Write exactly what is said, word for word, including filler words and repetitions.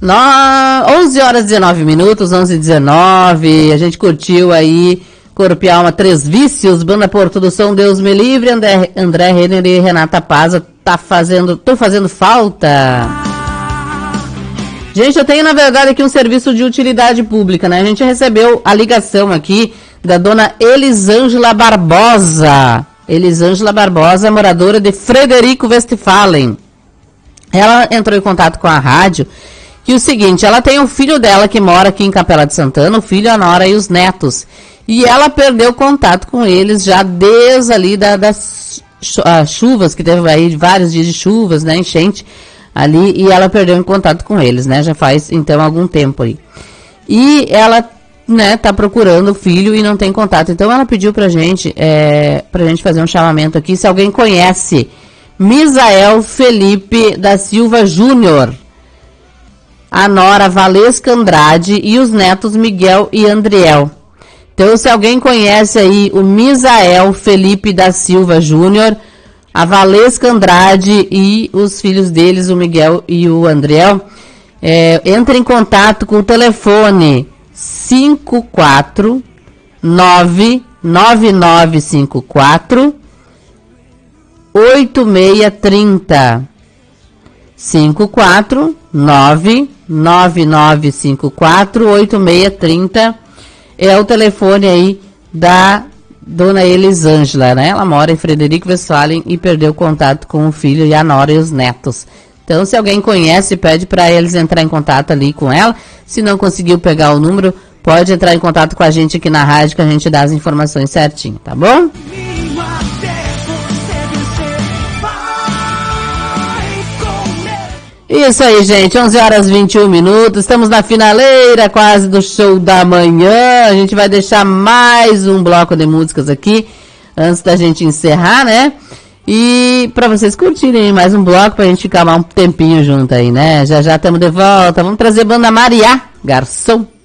No, onze horas e dezenove minutos, onze e dezenove, a gente curtiu aí Corpo e Alma, Três Vícios, Banda Porto do Som, Deus Me Livre, André, André Renner e Renata Paza, tá fazendo, tô fazendo falta. Gente, eu tenho na verdade aqui um serviço de utilidade pública, né? A gente recebeu a ligação aqui da dona Elisângela Barbosa, Elisângela Barbosa, moradora de Frederico Westphalen. Ela entrou em contato com a rádio. Que o seguinte, ela tem um filho dela que mora aqui em Capela de Santana, o filho, a nora e os netos. E ela perdeu contato com eles já desde ali da, das chuvas, que teve aí vários dias de chuvas, né, enchente ali, e ela perdeu em contato com eles, né, já faz então algum tempo aí. E ela, né, tá procurando o filho e não tem contato. Então ela pediu pra gente, é, pra gente fazer um chamamento aqui, se alguém conhece Misael Felipe da Silva Júnior, a nora Valesca Andrade e os netos Miguel e Andriel. Então, se alguém conhece aí o Misael Felipe da Silva Júnior, a Valesca Andrade e os filhos deles, o Miguel e o Andriel, é, entre em contato com o telefone cinco quatro nove nove nove cinco quatro oito seis três zero. cinco quatro nove nove nove cinco quatro oito seis três zero é o telefone aí da dona Elisângela, né? Ela mora em Frederico Westphalen e perdeu contato com o filho e a nora e os netos. Então, se alguém conhece, pede para eles entrar em contato ali com ela. Se não conseguiu pegar o número, pode entrar em contato com a gente aqui na rádio que a gente dá as informações certinho, tá bom? Isso aí, gente, onze horas e vinte e um minutos, estamos na finaleira quase do show da manhã, a gente vai deixar mais um bloco de músicas aqui, antes da gente encerrar, né, e para vocês curtirem mais um bloco, pra gente ficar mais um tempinho junto aí, né, já já estamos de volta, vamos trazer banda Mariá, Garçom.